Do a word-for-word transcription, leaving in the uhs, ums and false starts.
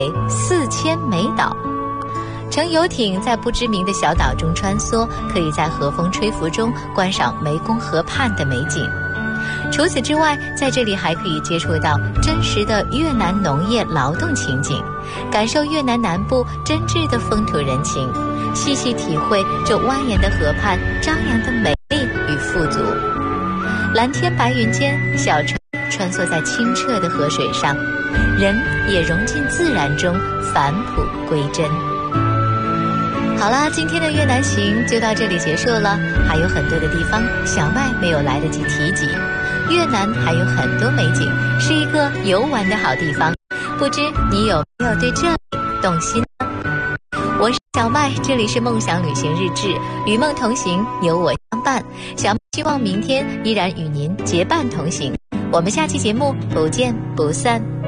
四千美岛。乘游艇在不知名的小岛中穿梭，可以在和风吹拂中观赏湄公河畔的美景。除此之外，在这里还可以接触到真实的越南农业劳动情景，感受越南南部真挚的风土人情，细细体会这蜿蜒的河畔张扬的美丽与富足。蓝天白云间，小船穿梭在清澈的河水上，人也融进自然中，返璞归真。好啦，今天的越南行就到这里结束了，还有很多的地方小麦没有来得及提及。越南还有很多美景，是一个游玩的好地方，不知你有没有对这里动心呢？我是小麦，这里是梦想旅行日志，与梦同行，有我相伴。小麦希望明天依然与您结伴同行，我们下期节目不见不散。